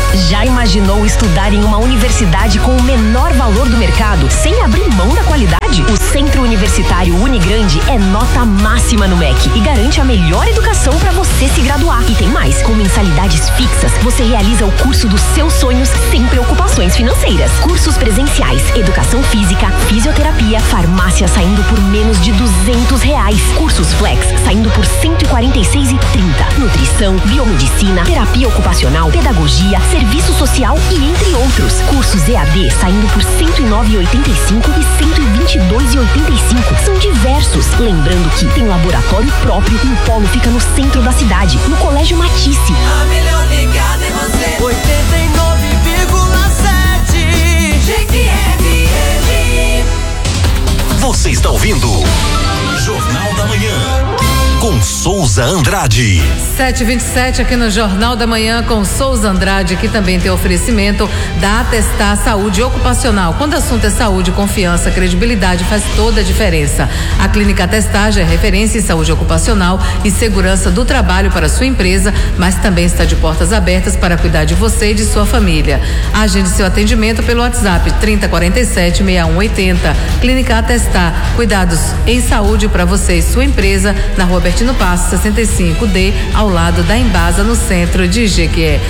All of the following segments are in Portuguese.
Já imaginou estudar em uma universidade com o menor valor do mercado, sem abrir mão da qualidade? O Centro Universitário Unigrande é nota máxima no MEC e garante a melhor educação para você se graduar. E tem mais, com mensalidades fixas, você realiza o curso dos seus sonhos sem preocupações financeiras. Cursos presenciais, educação física, fisioterapia, farmácia saindo por menos de R$200. Cursos flex saindo por R$146,30. Nutrição, biomedicina, terapia ocupacional, pedagogia, serviço social e entre outros. Cursos EAD saindo por R$109,85 e R$122,85. São diversos. Lembrando que tem laboratório próprio e o polo fica no centro da cidade, no Colégio Matisse. A melhor ligada é você. 89,7 GQFM. Você está ouvindo Jornal da Manhã com Souza Andrade. 7h27 aqui no Jornal da Manhã com Souza Andrade, que também tem oferecimento da Atestar Saúde Ocupacional. Quando o assunto é saúde, confiança, credibilidade, faz toda a diferença. A Clínica Atestar já é referência em saúde ocupacional e segurança do trabalho para sua empresa, mas também está de portas abertas para cuidar de você e de sua família. Agende seu atendimento pelo WhatsApp 3047-6180. Clínica Atestar, cuidados em saúde para você e sua empresa, na Rua Bertino Passo, 65D, ao lado da Embasa, no centro de Jequié.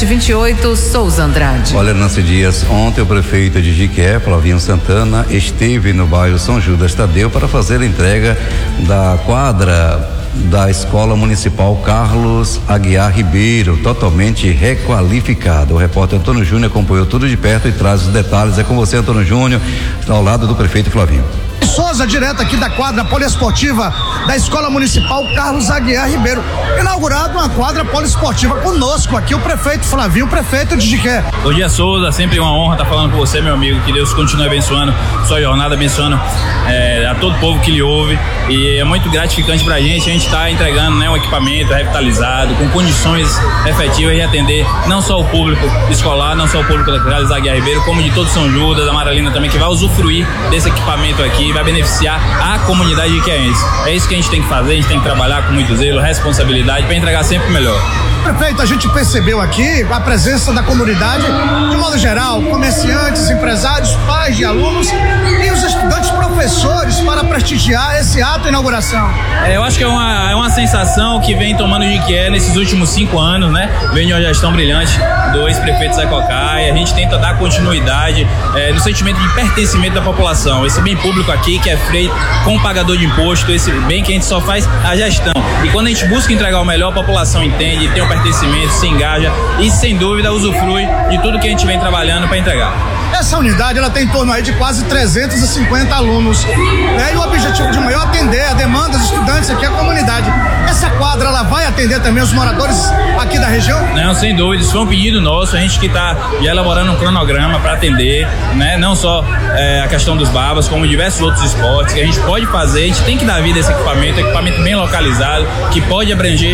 728, Souza Andrade. Olha, Nancy Dias, ontem o prefeito de Jequié, Flavinho Santana, esteve no bairro São Judas Tadeu para fazer a entrega da quadra da Escola Municipal Carlos Aguiar Ribeiro, totalmente requalificada. O repórter Antônio Júnior acompanhou tudo de perto e traz os detalhes. É com você, Antônio Júnior, está ao lado do prefeito Flavinho. Souza, direto aqui da quadra poliesportiva da Escola Municipal Carlos Aguiar Ribeiro. Inaugurado uma quadra poliesportiva. Conosco aqui o prefeito Flavinho, prefeito de Jequié. Bom dia, Souza, sempre uma honra estar falando com você, meu amigo. Que Deus continue abençoando sua jornada, abençoando a todo o povo que lhe ouve. E é muito gratificante pra gente. A gente está entregando, né, um equipamento revitalizado, com condições efetivas de atender não só o público escolar, não só o público da Carlos Aguiar Ribeiro, como de todo São Judas, da Maralina também, que vai usufruir desse equipamento aqui, vai beneficiar a comunidade jequiéense. É isso que a gente tem que fazer, a gente tem que trabalhar com muito zelo, responsabilidade, para entregar sempre o melhor. Prefeito, a gente percebeu aqui a presença da comunidade, de modo geral, comerciantes, empresários, pais de alunos e os estudantes, professores, para prestigiar esse ato de inauguração. Eu acho que é uma sensação que vem tomando Jequié nesses últimos 5 anos, né? Vem de uma gestão brilhante do ex-prefeito Zé Cocai. A gente tenta dar continuidade no sentimento de pertencimento da população. Esse bem público aqui que é feito com o pagador de imposto, esse bem que a gente só faz a gestão. E quando a gente busca entregar o melhor, a população entende, tem um pertencimento, se engaja e, sem dúvida, usufrui de tudo que a gente vem trabalhando para entregar. Essa unidade, ela tem em torno aí de quase 350 alunos, né? E o objetivo de maior é atender a demanda dos estudantes aqui, a comunidade. Essa quadra, ela vai atender também os moradores aqui da região? Não, sem dúvida, isso foi um pedido nosso, a gente que está elaborando um cronograma para atender, né? Não só a questão dos barbas, como diversos outros esportes que a gente pode fazer. A gente tem que dar vida a esse equipamento bem localizado, que pode abranger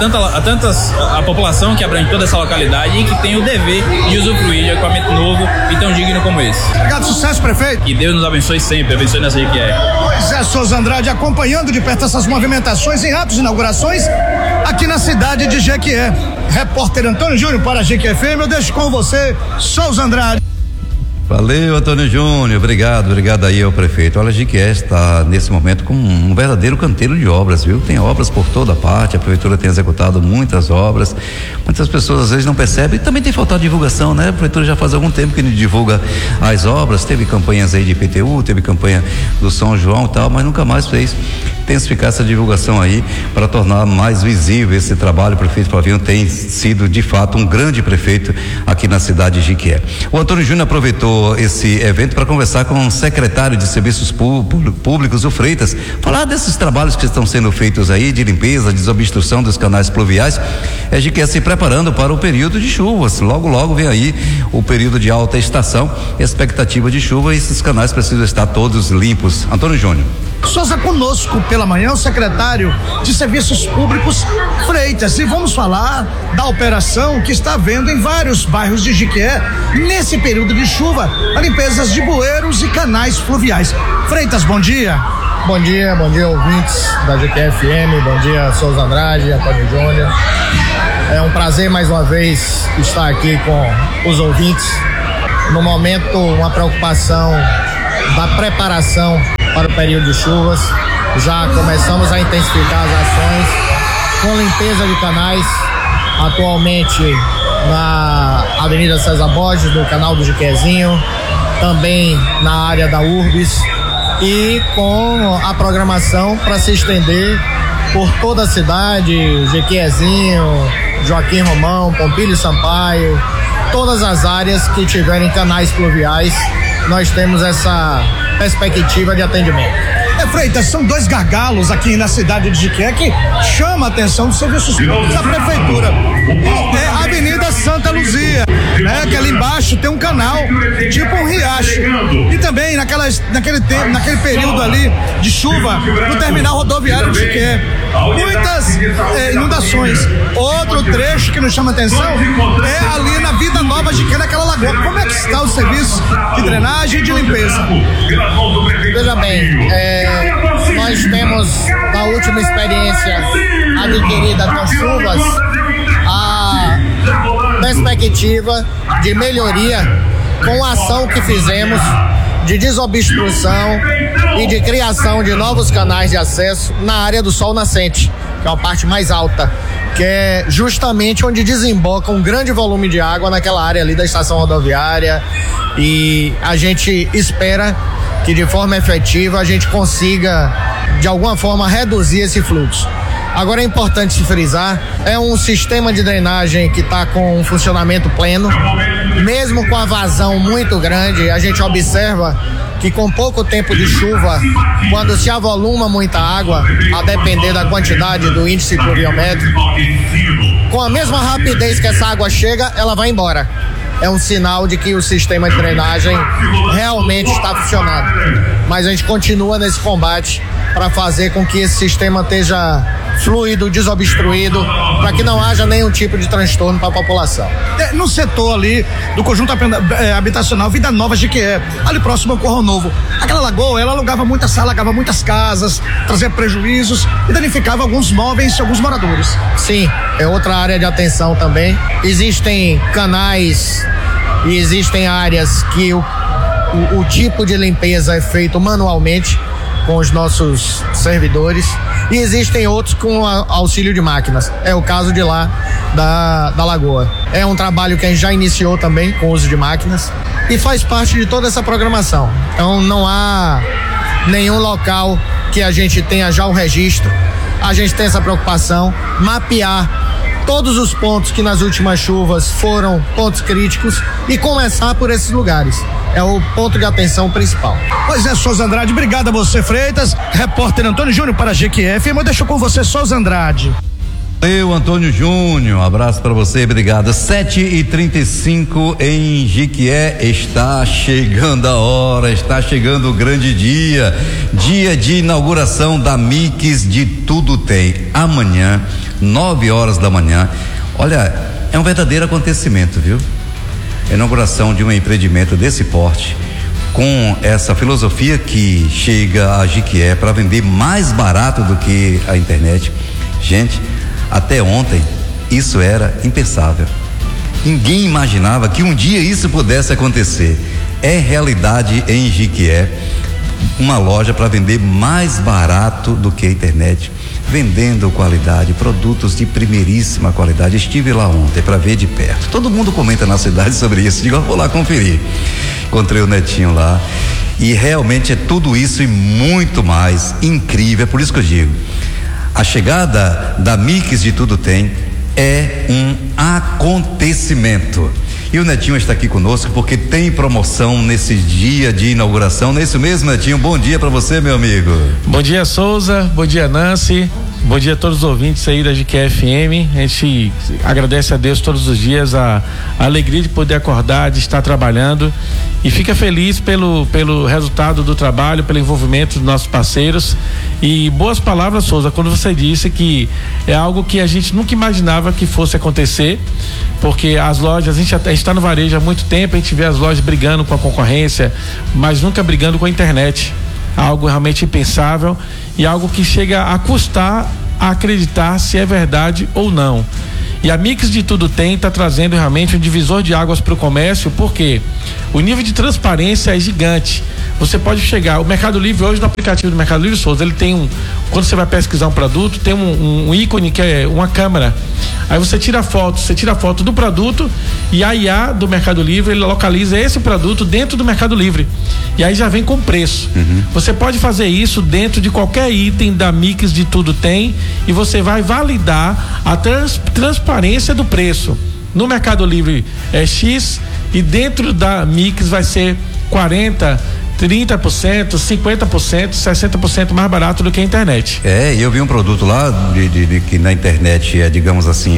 a população que abrange toda essa localidade e que tem o dever de usufruir de um equipamento novo e tão digno como esse. Obrigado, sucesso, prefeito. Que Deus nos abençoe sempre, abençoe nessa Jequié. Pois é, Souza Andrade, acompanhando de perto essas movimentações em atos de inaugurações aqui na cidade de Jequié. Repórter Antônio Júnior para a GQFM, eu deixo com você, Souza Andrade. Valeu, Antônio Júnior, obrigado aí ao prefeito. Olha, Jequié está nesse momento com um verdadeiro canteiro de obras, viu? Tem obras por toda parte, a prefeitura tem executado muitas obras, muitas pessoas às vezes não percebem, e também tem faltado divulgação, né? A prefeitura já faz algum tempo que não divulga as obras, teve campanhas aí de IPTU, teve campanha do São João e tal, mas nunca mais fez intensificar essa divulgação aí para tornar mais visível esse trabalho. O prefeito Flavinho tem sido de fato um grande prefeito aqui na cidade de Jequié. O Antônio Júnior aproveitou esse evento para conversar com o secretário de Serviços Públicos, o Freitas, falar desses trabalhos que estão sendo feitos aí de limpeza, desobstrução dos canais pluviais. A Jequié se preparando para o período de chuvas. Logo vem aí o período de alta estação, expectativa de chuva, e esses canais precisam estar todos limpos. Antônio Júnior. Souza, conosco pela manhã o secretário de Serviços Públicos, Freitas, e vamos falar da operação que está havendo em vários bairros de Jequié nesse período de chuva, a limpeza de bueiros e canais fluviais. Freitas, bom dia. Bom dia ouvintes da GQFM, bom dia Souza Andrade, Antônio Júnior. É um prazer mais uma vez estar aqui com os ouvintes. No momento, uma preocupação da preparação para o período de chuvas. Já começamos a intensificar as ações com limpeza de canais, atualmente na Avenida César Borges, no canal do Jiquezinho, também na área da Urbis, e com a programação para se estender por toda a cidade, Jequiézinho, Joaquim Romão, Pompílio Sampaio, todas as áreas que tiverem canais pluviais, nós temos essa perspectiva de atendimento. Freitas, são 2 gargalos aqui na cidade de Jiquié que chama a atenção dos serviços públicos da prefeitura. É a Avenida Santa Luzia, né? Que ali embaixo tem um canal, tipo um riacho. E também naquele período ali de chuva, no terminal rodoviário de Jiquié. Muitas inundações. Outro trecho que nos chama a atenção é ali na Vida Nova de Jiquié, naquela lagoa. Como é que está o serviço de drenagem e de limpeza? Veja bem, nós temos, na última experiência adquirida com chuvas, a perspectiva de melhoria com a ação que fizemos de desobstrução e de criação de novos canais de acesso na área do Sol Nascente, que é a parte mais alta, que é justamente onde desemboca um grande volume de água naquela área ali da estação rodoviária, e a gente espera que de forma efetiva a gente consiga de alguma forma reduzir esse fluxo. Agora é importante se frisar, é um sistema de drenagem que está com um funcionamento pleno, mesmo com a vazão muito grande. A gente observa que com pouco tempo de chuva, quando se avoluma muita água, a depender da quantidade do índice pluviométrico, com a mesma rapidez que essa água chega, ela vai embora. É um sinal de que o sistema de drenagem realmente está funcionando. Mas a gente continua nesse combate para fazer com que esse sistema esteja fluido, desobstruído, para que não haja nenhum tipo de transtorno para a população. No setor ali do conjunto habitacional Vida Nova de Jiquié, ali próximo ao Corral Novo, aquela lagoa, ela alugava muita sala, alugava muitas casas, trazia prejuízos e danificava alguns móveis e alguns moradores. Sim, é outra área de atenção também. Existem canais e existem áreas que o tipo de limpeza é feito manualmente com os nossos servidores, e existem outros com auxílio de máquinas. É o caso de lá da lagoa. É um trabalho que a gente já iniciou também com o uso de máquinas e faz parte de toda essa programação. Então não há nenhum local que a gente tenha já um registro. A gente tem essa preocupação, mapear todos os pontos que nas últimas chuvas foram pontos críticos e começar por esses lugares. É o ponto de atenção principal. Pois é, Souza Andrade, obrigado a você, Freitas. Repórter Antônio Júnior para a GQF. Eu deixo com você, Souza Andrade. Eu, Antônio Júnior, um abraço para você, obrigado. 7h35 em Jiquié, está chegando a hora, está chegando o grande dia de inauguração da Mix de Tudo Tem. Amanhã, 9h da manhã. Olha, é um verdadeiro acontecimento, viu? A inauguração de um empreendimento desse porte, com essa filosofia que chega a Jiquié para vender mais barato do que a internet. Gente, até ontem isso era impensável. Ninguém imaginava que um dia isso pudesse acontecer. É realidade em Jiquié, uma loja para vender mais barato do que a internet, vendendo qualidade, produtos de primeiríssima qualidade. Estive lá ontem para ver de perto. Todo mundo comenta na cidade sobre isso. Digo, vou lá conferir. Encontrei o Netinho lá e realmente é tudo isso e muito mais incrível. É por isso que eu digo, a chegada da Mix de Tudo Tem é um acontecimento. E o Netinho está aqui conosco porque tem promoção nesse dia de inauguração. Não é isso mesmo, Netinho? Bom dia para você, meu amigo. Bom dia, Souza. Bom dia, Nancy. Bom dia a todos os ouvintes aí da GQFM. A gente agradece a Deus todos os dias a alegria de poder acordar, de estar trabalhando, e fica feliz pelo resultado do trabalho, pelo envolvimento dos nossos parceiros. E boas palavras, Souza, quando você disse que é algo que a gente nunca imaginava que fosse acontecer, porque as lojas, a gente está no varejo há muito tempo, a gente vê as lojas brigando com a concorrência, mas nunca brigando com a internet. algo realmente impensável e algo que chega a custar a acreditar se é verdade ou não. E a Mix de Tudo Tem está trazendo realmente um divisor de águas para o comércio, porque o nível de transparência é gigante. Você pode chegar, o Mercado Livre hoje, no aplicativo do Mercado Livre, Souza, ele tem quando você vai pesquisar um produto, tem um ícone que é uma câmera. Aí você tira a foto do produto e a IA do Mercado Livre, ele localiza esse produto dentro do Mercado Livre. E aí já vem com preço. Você pode fazer isso dentro de qualquer item da Mix de Tudo Tem e você vai validar a transparência do preço. No Mercado Livre é X e dentro da Mix vai ser 40%, 30%, 50%, 60% mais barato do que a internet. Eu vi um produto lá que na internet é, digamos assim,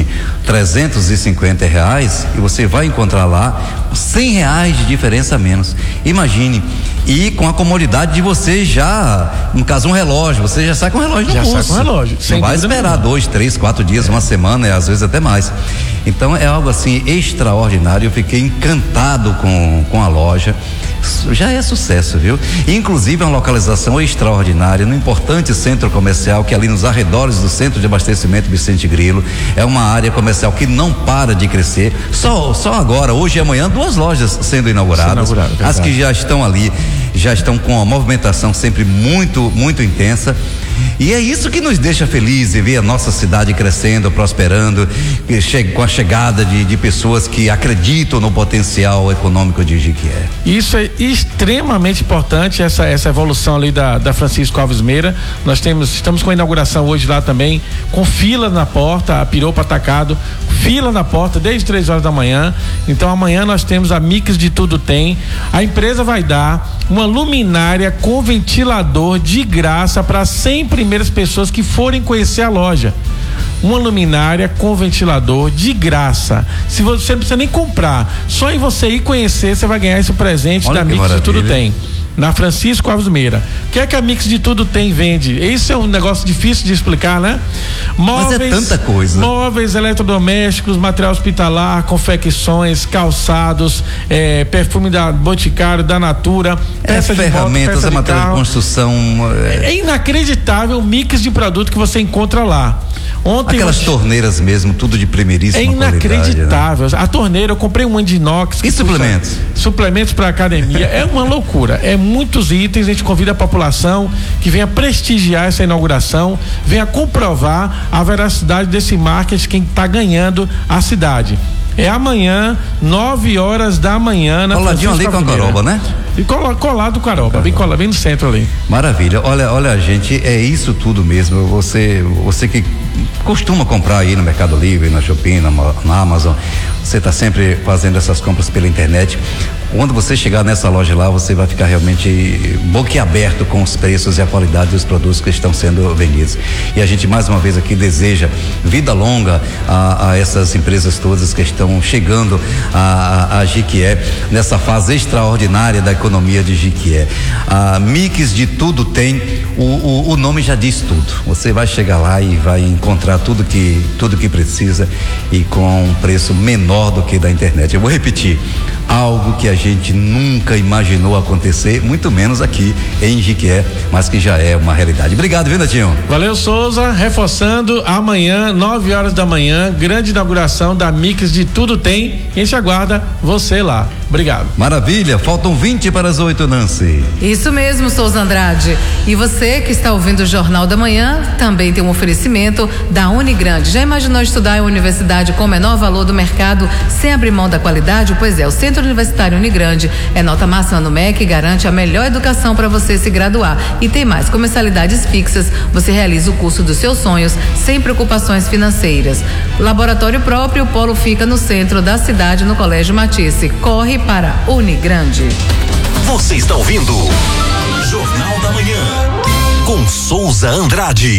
R$350 e você vai encontrar lá R$100 de diferença a menos. Imagine, e com a comodidade de você já, no caso um relógio, você já sai com o relógio no bolso. Já sai com o relógio. Não vai esperar 2, 3, 4 dias, uma semana, às vezes até mais. Então é algo assim extraordinário. Eu fiquei encantado com a loja. Já é sucesso, viu? Inclusive é uma localização extraordinária no importante centro comercial que é ali nos arredores do centro de abastecimento Vicente Grilo. É uma área comercial que não para de crescer. Só agora, hoje e amanhã, 2 lojas sendo inauguradas. As que já estão ali, já estão com a movimentação sempre muito, muito intensa. E é isso que nos deixa felizes, ver a nossa cidade crescendo, prosperando, com a chegada de pessoas que acreditam no potencial econômico de Jequié. Isso é extremamente importante, essa evolução ali da Francisco Alves Meira. Nós estamos com a inauguração hoje lá também, com fila na porta, a Piropa Atacado, fila na porta desde 3 horas da manhã. Então amanhã nós temos a Mix de Tudo Tem. A empresa vai dar uma luminária com ventilador de graça para 100 primeiras pessoas que forem conhecer a loja. Uma luminária com ventilador de graça. Se você não precisa nem comprar, só em você ir conhecer, você vai ganhar esse presente. Olha, da Mix de Tudo Tem. Na Francisco Alves Meira. O que é que a Mix de Tudo Tem vende? Isso é um negócio difícil de explicar, né? Móveis, mas é tanta coisa. Móveis, eletrodomésticos, material hospitalar, confecções, calçados, perfume da Boticário, da Natura, peça ferramentas, de moto, material de construção. É inacreditável o mix de produto que você encontra lá. Ontem aquelas torneiras mesmo, tudo de primeiríssima qualidade. É inacreditável, né? A torneira, eu comprei uma de inox. E suplementos? Suplementos para academia, é uma loucura, é muitos itens. A gente convida a população que venha prestigiar essa inauguração, venha comprovar a veracidade desse marketing, quem está ganhando a cidade. É amanhã, 9 horas da manhã. Coladinho ali com a Caroba, né? E colado com a Caroba, bem no centro ali. Maravilha. Olha, gente, é isso tudo mesmo. Você que costuma comprar aí no Mercado Livre, na Shopee, na Amazon, você está sempre fazendo essas compras pela internet. Quando você chegar nessa loja lá, você vai ficar realmente boquiaberto com os preços e a qualidade dos produtos que estão sendo vendidos. E a gente mais uma vez aqui deseja vida longa a essas empresas todas que estão chegando a Jequié nessa fase extraordinária da economia de Jequié. A Mix de Tudo Tem, o nome já diz tudo. Você vai chegar lá e vai encontrar tudo que precisa e com um preço menor do que da internet. Eu vou repetir, algo que a gente nunca imaginou acontecer, muito menos aqui em Jequié, mas que já é uma realidade. Obrigado, viu, Netinho? Valeu, Souza. Reforçando, amanhã, 9 horas da manhã, grande inauguração da Mix de Tudo Tem. A gente aguarda você lá. Obrigado. Maravilha, faltam 20 para as 8, Nancy. Isso mesmo, Souza Andrade. E você que está ouvindo o Jornal da Manhã, também tem um oferecimento da Unigrande. Já imaginou estudar em uma universidade com o menor valor do mercado, sem abrir mão da qualidade? Pois é, o Centro Universitário Unigrande é nota máxima no MEC e garante a melhor educação para você se graduar. E tem mais, com mensalidades fixas, você realiza o curso dos seus sonhos sem preocupações financeiras. Laboratório próprio, o polo fica no centro da cidade, no Colégio Matisse. Corre para Unigrande. Você está ouvindo Jornal da Manhã com Souza Andrade.